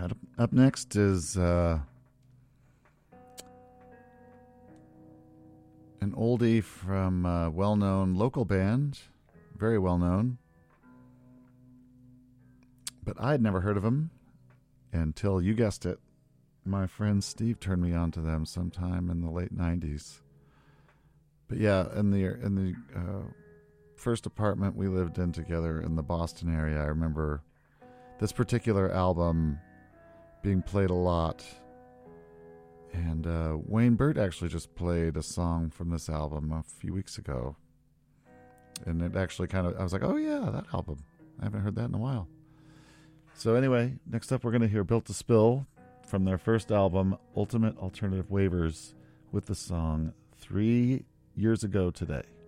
Up next is an oldie from a well-known local band, very well-known. But I'd never heard of them until, you guessed it, my friend Steve turned me on to them sometime in the late 90s. But yeah, in the first apartment we lived in together in the Boston area, I remember this particular album being played a lot. And Wayne Burt actually just played a song from this album a few weeks ago. And it actually I was like, oh yeah, that album. I haven't heard that in a while. So anyway, next up we're going to hear Built to Spill from their first album, Ultimate Alternative Waivers, with the song 3 Years Ago Today.